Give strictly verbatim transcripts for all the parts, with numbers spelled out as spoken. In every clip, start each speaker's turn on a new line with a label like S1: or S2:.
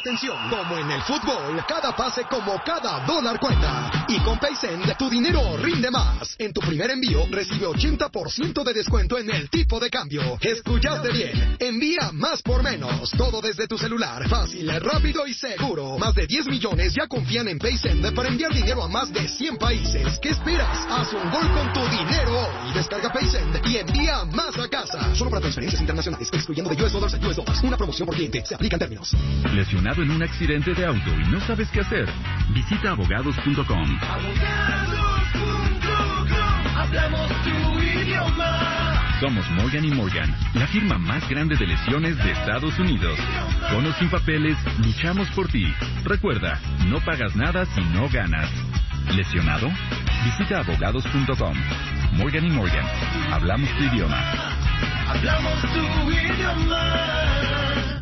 S1: Atención, como en el fútbol, cada pase como cada dólar cuenta. Y con PaySend, tu dinero rinde más. En tu primer envío, recibe ochenta por ciento de descuento en el tipo de cambio. Escuchaste bien. Envía más por menos. Todo desde tu celular. Fácil, rápido y seguro. Más de diez millones ya confían en PaySend para enviar dinero a más de cien países. ¿Qué esperas? Haz un gol con tu dinero hoy. Descarga PaySend y envía más a casa. Solo para transferencias internacionales, excluyendo de U S Dollars a U S Dollars. Una promoción por cliente. Se aplican términos.
S2: ¿Lesionado en un accidente de auto y no sabes qué hacer? Visita abogados punto com.
S3: abogados punto com. Hablamos tu idioma.
S2: Somos Morgan y Morgan, la firma más grande de lesiones de Estados Unidos. Con o sin papeles, luchamos por ti. Recuerda, no pagas nada si no ganas. ¿Lesionado? Visita abogados punto com. Morgan y Morgan, hablamos tu idioma.
S3: Hablamos tu idioma.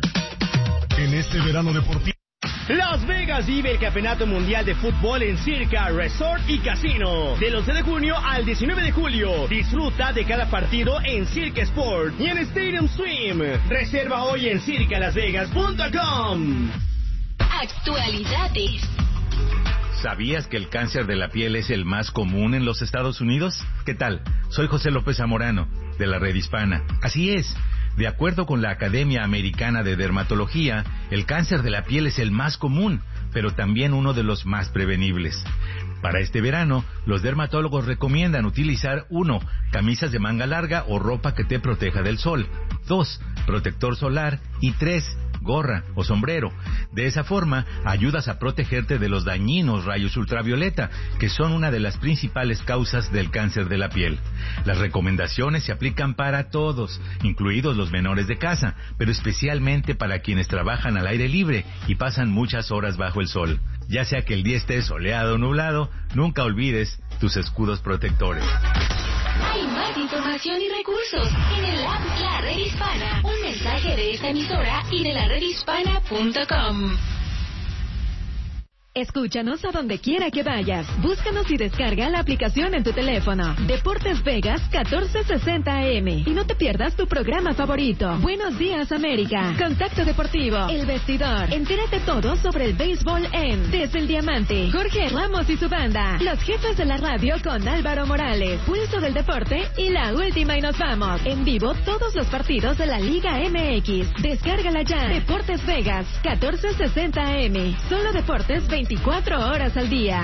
S4: En este verano deportivo,
S5: Las Vegas vive el Campeonato Mundial de Fútbol en Circa Resort y Casino. Del once de junio al diecinueve de julio. Disfruta de cada partido en Circa Sport y en Stadium Swim. Reserva hoy en circa las vegas punto com.
S6: Actualidades.
S7: ¿Sabías que el cáncer de la piel es el más común en los Estados Unidos? ¿Qué tal? Soy José López Zamorano, de la Red Hispana. Así es. De acuerdo con la Academia Americana de Dermatología, el cáncer de la piel es el más común, pero también uno de los más prevenibles. Para este verano, los dermatólogos recomiendan utilizar uno, camisas de manga larga o ropa que te proteja del sol. dos, protector solar. Y tres, gorra o sombrero. De esa forma, ayudas a protegerte de los dañinos rayos ultravioleta, que son una de las principales causas del cáncer de la piel. Las recomendaciones se aplican para todos, incluidos los menores de casa, pero especialmente para quienes trabajan al aire libre y pasan muchas horas bajo el sol. Ya sea que el día esté soleado o nublado, nunca olvides tus escudos protectores.
S6: Hay más información y recursos en el app La Red Hispana. Un mensaje de esta emisora y de la red hispana punto com.
S8: Escúchanos a donde quiera que vayas. Búscanos y descarga la aplicación en tu teléfono. Deportes Vegas catorce sesenta A M. Y no te pierdas tu programa favorito. Buenos días, América. Contacto Deportivo. El Vestidor. Entérate todo sobre el béisbol en Desde el Diamante. Jorge Ramos y su banda. Los jefes de la radio con Álvaro Morales. Pulso del Deporte y la última y nos vamos. En vivo todos los partidos de la Liga M X. Descárgala ya. Deportes Vegas catorce sesenta A M. Solo deportes veinticuatro horas al día.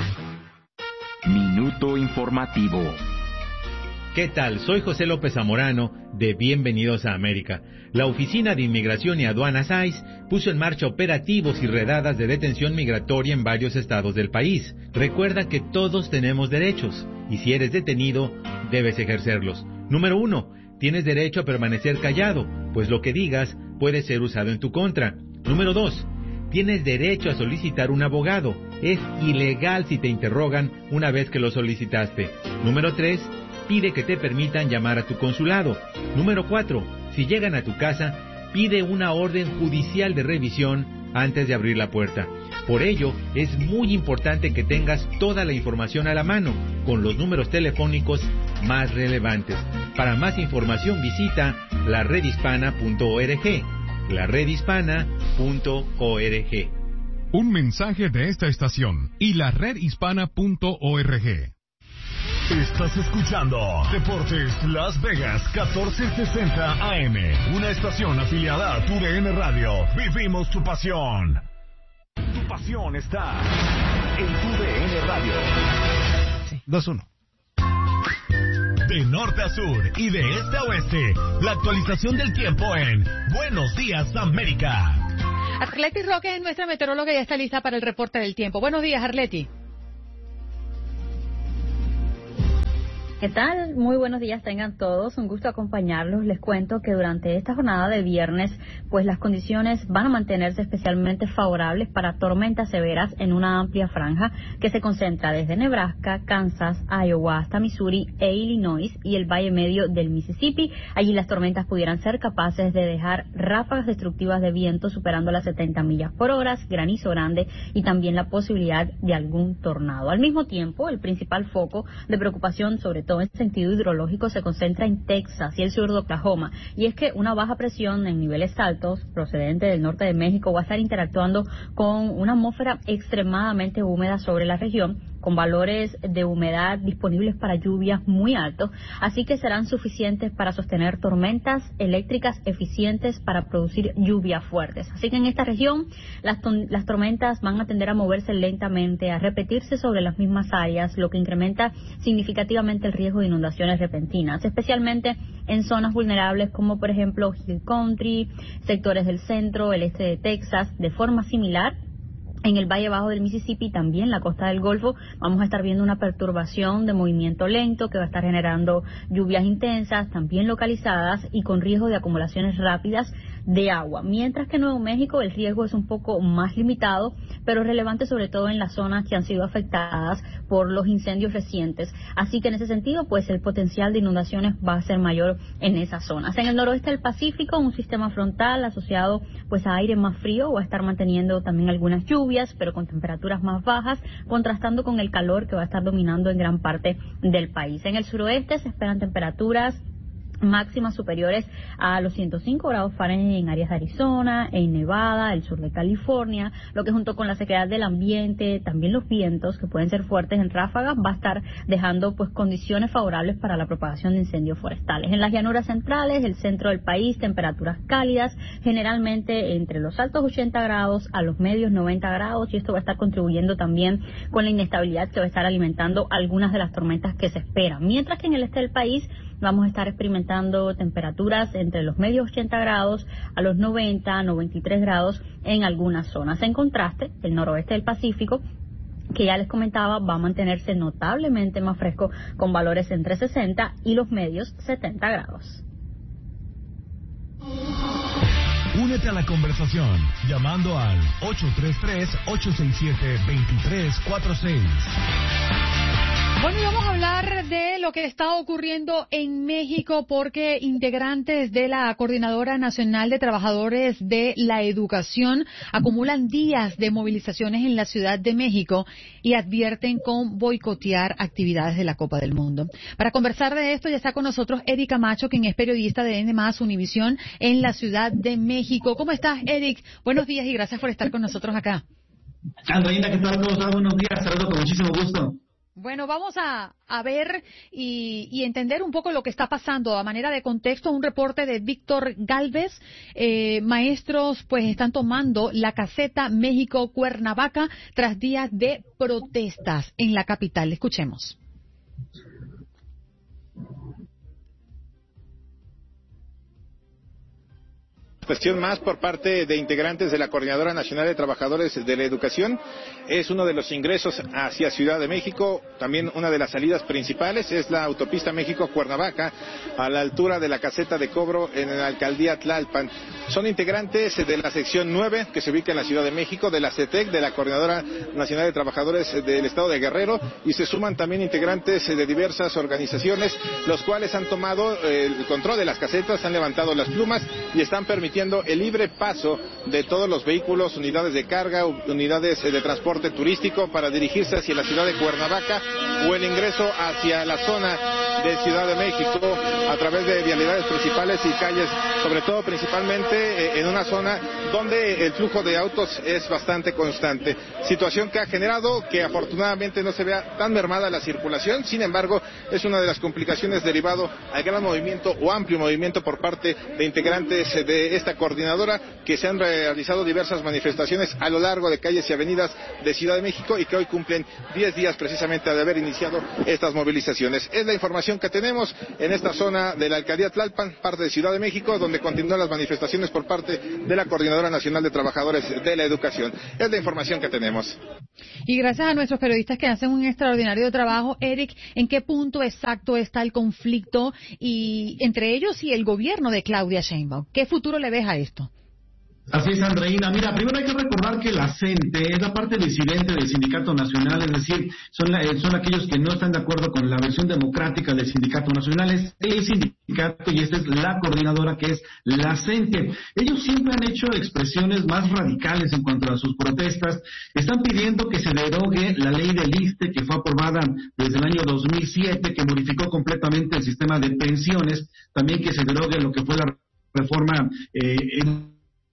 S9: Minuto informativo.
S7: ¿Qué tal? Soy José López Zamorano de Bienvenidos a América. La Oficina de Inmigración y Aduanas I C E puso en marcha operativos y redadas de detención migratoria en varios estados del país. Recuerda que todos tenemos derechos y si eres detenido, debes ejercerlos. Número uno, tienes derecho a permanecer callado, pues lo que digas puede ser usado en tu contra. Número dos, tienes derecho a solicitar un abogado. Es ilegal si te interrogan una vez que lo solicitaste. Número tres, pide que te permitan llamar a tu consulado. Número cuatro, si llegan a tu casa, pide una orden judicial de revisión antes de abrir la puerta. Por ello, es muy importante que tengas toda la información a la mano, con los números telefónicos más relevantes. Para más información visita la red hispana punto org. la red hispana punto org.
S4: Un mensaje de esta estación y la red hispana punto org. Estás escuchando Deportes Las Vegas catorce sesenta A M, una estación afiliada a tu D N Radio. Vivimos tu pasión. Tu pasión está en tu D N Radio.
S10: Sí, dos uno.
S4: De norte a sur y de este a oeste, la actualización del tiempo en Buenos Días América.
S11: Arleti Roque es nuestra meteoróloga y ya está lista para el reporte del tiempo. Buenos días, Arleti.
S12: ¿Qué tal? Muy buenos días tengan todos, un gusto acompañarlos. Les cuento que durante esta jornada de viernes, pues las condiciones van a mantenerse especialmente favorables para tormentas severas en una amplia franja que se concentra desde Nebraska, Kansas, Iowa hasta Missouri e Illinois y el valle medio del Mississippi. Allí las tormentas pudieran ser capaces de dejar ráfagas destructivas de viento superando las setenta millas por hora, granizo grande y también la posibilidad de algún tornado. Al mismo tiempo, el principal foco de preocupación sobre todo en sentido hidrológico, se concentra en Texas y el sur de Oklahoma. Y es que una baja presión en niveles altos, procedente del norte de México, va a estar interactuando con una atmósfera extremadamente húmeda sobre la región, con valores de humedad disponibles para lluvias muy altos, así que serán suficientes para sostener tormentas eléctricas eficientes para producir lluvias fuertes. Así que en esta región las, las tormentas van a tender a moverse lentamente, a repetirse sobre las mismas áreas, lo que incrementa significativamente el riesgo de inundaciones repentinas, especialmente en zonas vulnerables como por ejemplo Hill Country, sectores del centro, el este de Texas. De forma similar, en el Valle Bajo del Mississippi, también la costa del Golfo, vamos a estar viendo una perturbación de movimiento lento que va a estar generando lluvias intensas, también localizadas y con riesgo de acumulaciones rápidas de agua. Mientras que en Nuevo México el riesgo es un poco más limitado, pero relevante sobre todo en las zonas que han sido afectadas por los incendios recientes. Así que en ese sentido, pues el potencial de inundaciones va a ser mayor en esas zonas. En el noroeste del Pacífico, un sistema frontal asociado pues a aire más frío va a estar manteniendo también algunas lluvias, pero con temperaturas más bajas, contrastando con el calor que va a estar dominando en gran parte del país. En el suroeste se esperan temperaturas máximas superiores a los ciento cinco grados Fahrenheit en áreas de Arizona, en Nevada, el sur de California, lo que junto con la sequedad del ambiente, también los vientos que pueden ser fuertes en ráfagas, va a estar dejando pues condiciones favorables para la propagación de incendios forestales. En las llanuras centrales, el centro del país, temperaturas cálidas, generalmente entre los altos ochenta grados a los medios noventa grados, y esto va a estar contribuyendo también con la inestabilidad que va a estar alimentando algunas de las tormentas que se esperan. Mientras que en el este del país vamos a estar experimentando temperaturas entre los medios ochenta grados a los noventa, noventa y tres grados en algunas zonas. En contraste, el noroeste del Pacífico, que ya les comentaba, va a mantenerse notablemente más fresco con valores entre sesenta y los medios setenta grados.
S4: Únete a la conversación llamando al ocho tres tres, ocho seis siete, dos tres cuatro seis.
S11: Bueno, y vamos a hablar de lo que está ocurriendo en México porque integrantes de la Coordinadora Nacional de Trabajadores de la Educación acumulan días de movilizaciones en la Ciudad de México y advierten con boicotear actividades de la Copa del Mundo. Para conversar de esto ya está con nosotros Eric Camacho, quien es periodista de N más Univisión en la Ciudad de México. ¿Cómo estás, Eric? Buenos días y gracias por estar con nosotros acá.
S13: Andreina, ¿qué tal? ¿Cómo estás? Buenos días, saludos con muchísimo gusto.
S11: Bueno, vamos a, a ver y, y entender un poco lo que está pasando. A manera de contexto, un reporte de Víctor Galvez. Eh, maestros pues están tomando la caseta México-Cuernavaca tras días de protestas en la capital. Escuchemos.
S14: Cuestión más por parte de integrantes de la Coordinadora Nacional de Trabajadores de la Educación. Es uno de los ingresos hacia Ciudad de México, también una de las salidas principales es la autopista México-Cuernavaca, a la altura de la caseta de cobro en la alcaldía Tlalpan. Son integrantes de la sección nueve, que se ubica en la Ciudad de México, de la C E T E C, de la Coordinadora Nacional de Trabajadores del Estado de Guerrero, y se suman también integrantes de diversas organizaciones, los cuales han tomado el control de las casetas, han levantado las plumas y están permitiendo el libre paso de todos los vehículos, unidades de carga, unidades de transporte turístico para dirigirse hacia la ciudad de Cuernavaca o el ingreso hacia la zona de Ciudad de México a través de vialidades principales y calles, sobre todo principalmente en una zona donde el flujo de autos es bastante constante. Situación que ha generado que afortunadamente no se vea tan mermada la circulación, sin embargo es una de las complicaciones derivado al gran movimiento o amplio movimiento por parte de integrantes de esta coordinadora, que se han realizado diversas manifestaciones a lo largo de calles y avenidas de Ciudad de México y que hoy cumplen diez días precisamente de haber iniciado estas movilizaciones. Es la información que tenemos en esta zona de la alcaldía Tlalpan, parte de Ciudad de México, donde continúan las manifestaciones por parte de la Coordinadora Nacional de Trabajadores de la Educación. Es la información que tenemos.
S11: Y gracias a nuestros periodistas que hacen un extraordinario trabajo, Eric, ¿en qué punto exacto está el conflicto y entre ellos y el gobierno de Claudia Sheinbaum? ¿Qué futuro le ves a esto?
S13: Así es, Andreina. Mira, primero hay que recordar que la CENTE es la parte disidente del Sindicato Nacional, es decir, son, la, son aquellos que no están de acuerdo con la versión democrática del Sindicato Nacional. Es el sindicato y esta es la coordinadora que es la CENTE. Ellos siempre han hecho expresiones más radicales en cuanto a sus protestas. Están pidiendo que se derogue la ley del ISSSTE que fue aprobada desde el año dos mil siete, que modificó completamente el sistema de pensiones. También que se derogue lo que fue la reforma eh, en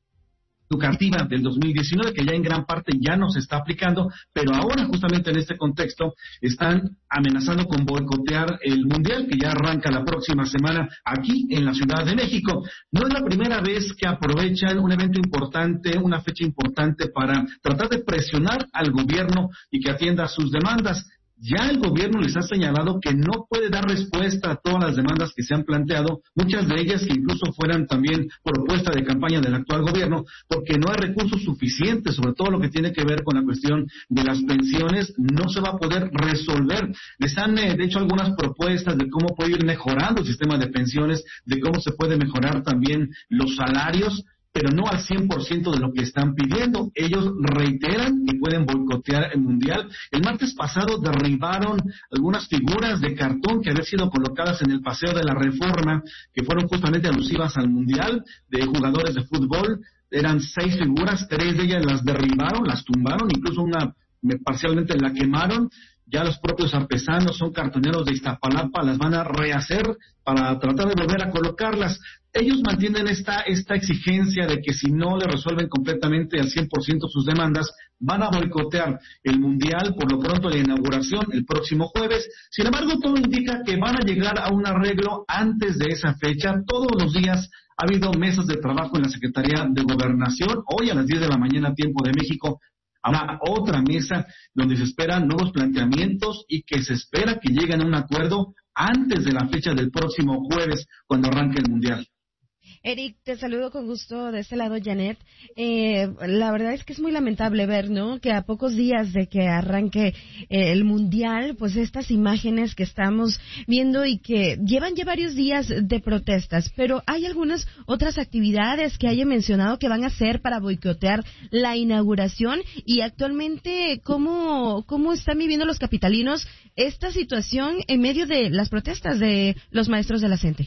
S13: educativa del dos mil diecinueve, que ya en gran parte ya no se está aplicando, pero ahora justamente en este contexto están amenazando con boicotear el Mundial, que ya arranca la próxima semana aquí en la Ciudad de México. No es la primera vez que aprovechan un evento importante, una fecha importante para tratar de presionar al gobierno y que atienda sus demandas. Ya el gobierno les ha señalado que no puede dar respuesta a todas las demandas que se han planteado, muchas de ellas que incluso fueran también propuesta de campaña del actual gobierno, porque no hay recursos suficientes, sobre todo lo que tiene que ver con la cuestión de las pensiones, no se va a poder resolver. Les han eh, hecho algunas propuestas de cómo puede ir mejorando el sistema de pensiones, de cómo se puede mejorar también los salarios, pero no al cien por ciento de lo que están pidiendo. Ellos reiteran que pueden boicotear el Mundial. El martes pasado derribaron algunas figuras de cartón que habían sido colocadas en el Paseo de la Reforma, que fueron justamente alusivas al Mundial, de jugadores de fútbol. Eran seis figuras, tres de ellas las derribaron, las tumbaron, incluso una parcialmente la quemaron. Ya los propios artesanos, son cartoneros de Iztapalapa, las van a rehacer para tratar de volver a colocarlas. Ellos mantienen esta, esta exigencia de que si no le resuelven completamente al cien por ciento sus demandas, van a boicotear el Mundial, por lo pronto la inauguración el próximo jueves. Sin embargo, todo indica que van a llegar a un arreglo antes de esa fecha. Todos los días ha habido mesas de trabajo en la Secretaría de Gobernación. Hoy a las diez de la mañana, tiempo de México, habrá otra mesa donde se esperan nuevos planteamientos y que se espera que lleguen a un acuerdo antes de la fecha del próximo jueves, cuando arranque el Mundial.
S15: Eric, te saludo con gusto de este lado, Janet. Eh, la verdad es que es muy lamentable ver, ¿no?, que a pocos días de que arranque eh, el Mundial, pues estas imágenes que estamos viendo y que llevan ya varios días de protestas, pero hay algunas otras actividades que haya mencionado que van a hacer para boicotear la inauguración. Y actualmente, ¿cómo, cómo están viviendo los capitalinos esta situación en medio de las protestas de los maestros de la CENTE?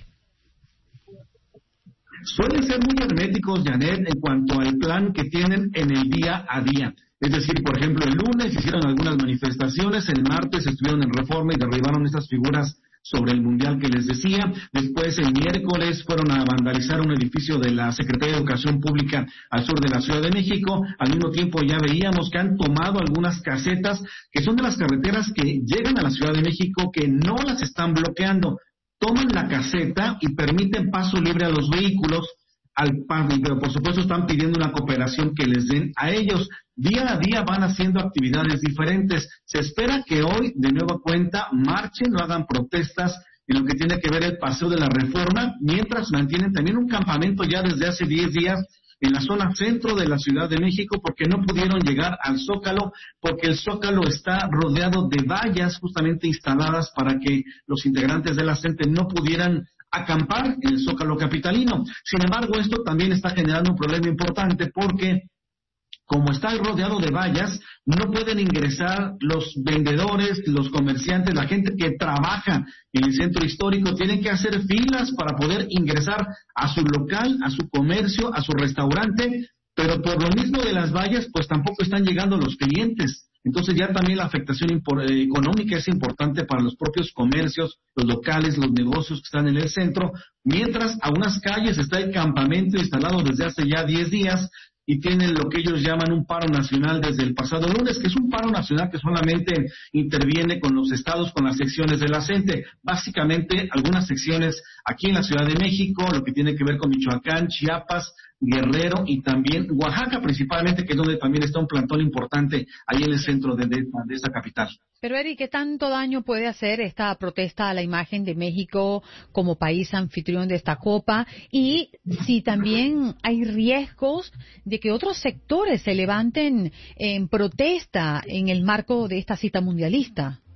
S13: Suelen ser muy herméticos, Janet, en cuanto al plan que tienen en el día a día. Es decir, por ejemplo, el lunes hicieron algunas manifestaciones, el martes estuvieron en Reforma y derribaron esas figuras sobre el Mundial que les decía. Después, el miércoles, fueron a vandalizar un edificio de la Secretaría de Educación Pública al sur de la Ciudad de México. Al mismo tiempo, ya veíamos que han tomado algunas casetas que son de las carreteras que llegan a la Ciudad de México, que no las están bloqueando. Toman la caseta y permiten paso libre a los vehículos, al pero por supuesto están pidiendo una cooperación que les den a ellos. Día a día van haciendo actividades diferentes. Se espera que hoy, de nueva cuenta, marchen o hagan protestas en lo que tiene que ver el Paseo de la Reforma, mientras mantienen también un campamento ya desde hace diez días en la zona centro de la Ciudad de México, porque no pudieron llegar al Zócalo, porque el Zócalo está rodeado de vallas justamente instaladas para que los integrantes de la CENTE no pudieran acampar en el Zócalo capitalino. Sin embargo, esto también está generando un problema importante, porque como está rodeado de vallas, no pueden ingresar los vendedores, los comerciantes, la gente que trabaja en el centro histórico. Tienen que hacer filas para poder ingresar a su local, a su comercio, a su restaurante, pero por lo mismo de las vallas, pues tampoco están llegando los clientes. Entonces ya también la afectación impor- eh, económica es importante para los propios comercios, los locales, los negocios que están en el centro, mientras a unas calles está el campamento instalado desde hace ya diez días, y tienen lo que ellos llaman un paro nacional desde el pasado lunes, que es un paro nacional que solamente interviene con los estados, con las secciones de la CENTE. Básicamente, algunas secciones aquí en la Ciudad de México, lo que tiene que ver con Michoacán, Chiapas, Guerrero y también Oaxaca, principalmente, que es donde también está un plantón importante ahí en el centro de, de, de esta capital.
S11: Pero, Eric, ¿qué tanto daño puede hacer esta protesta a la imagen de México como país anfitrión de esta Copa? Y si también hay riesgos de que otros sectores se levanten en protesta en el marco de esta cita mundialista.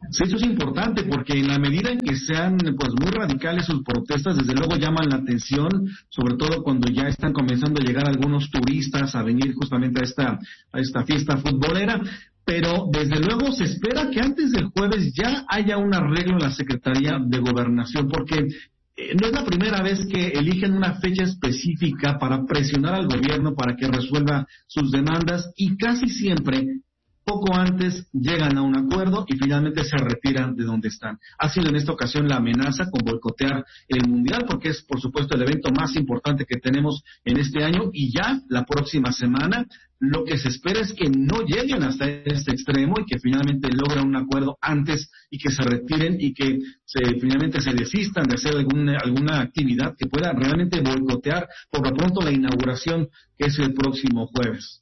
S13: Sí, eso es importante porque en la medida en que sean pues muy radicales sus protestas, desde luego llaman la atención, sobre todo cuando ya están comenzando a llegar algunos turistas a venir justamente a esta a esta fiesta futbolera. Pero desde luego se espera que antes del jueves ya haya un arreglo en la Secretaría de Gobernación, porque eh, no es la primera vez que eligen una fecha específica para presionar al gobierno para que resuelva sus demandas, y casi siempre poco antes llegan a un acuerdo y finalmente se retiran de donde están. Ha sido en esta ocasión la amenaza con boicotear el Mundial, porque es por supuesto el evento más importante que tenemos en este año, y ya la próxima semana lo que se espera es que no lleguen hasta este extremo y que finalmente logren un acuerdo antes y que se retiren y que se, finalmente se desistan de hacer alguna, alguna actividad que pueda realmente boicotear por lo pronto la inauguración, que es el próximo jueves.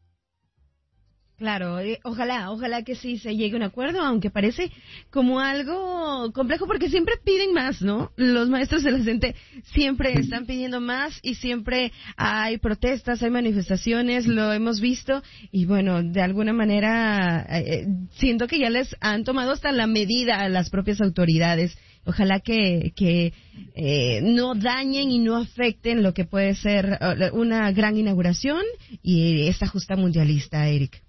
S15: Claro, eh, ojalá, ojalá que sí se llegue a un acuerdo, aunque parece como algo complejo porque siempre piden más, ¿no? Los maestros de la C E N T E siempre están pidiendo más y siempre hay protestas, hay manifestaciones, lo hemos visto y bueno, de alguna manera eh, siento que ya les han tomado hasta la medida a las propias autoridades. Ojalá que, que eh, no dañen y no afecten lo que puede ser uh, una gran inauguración y esta justa mundialista, Eric.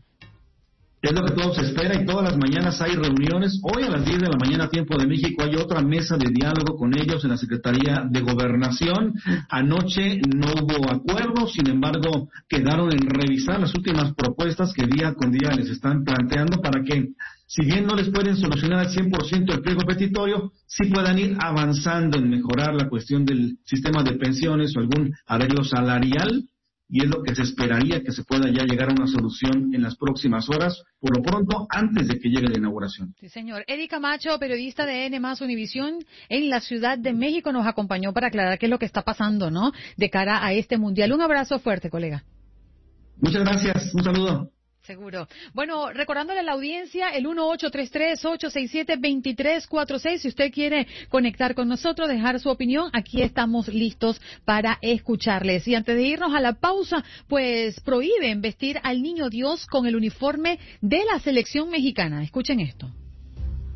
S13: Es lo que todos se espera y todas las mañanas hay reuniones. Hoy a las diez de la mañana, tiempo de México, hay otra mesa de diálogo con ellos en la Secretaría de Gobernación. Anoche no hubo acuerdo, sin embargo, quedaron en revisar las últimas propuestas que día con día les están planteando para que, si bien no les pueden solucionar al cien por ciento el pliego petitorio, sí puedan ir avanzando en mejorar la cuestión del sistema de pensiones o algún arreglo salarial. Y es lo que se esperaría que se pueda ya llegar a una solución en las próximas horas, por lo pronto, antes de que llegue la inauguración.
S11: Sí, señor. Eddie Camacho, periodista de N más Univisión en la Ciudad de México, nos acompañó para aclarar qué es lo que está pasando, ¿no?, de cara a este Mundial. Un abrazo fuerte, colega.
S13: Muchas gracias. Un saludo.
S11: Seguro. Bueno, recordándole a la audiencia el uno ocho tres tres, ocho seis siete, dos tres cuatro seis. Si usted quiere conectar con nosotros, dejar su opinión, aquí estamos listos para escucharles. Y antes de irnos a la pausa, pues prohíben vestir al niño Dios con el uniforme de la selección mexicana. Escuchen esto.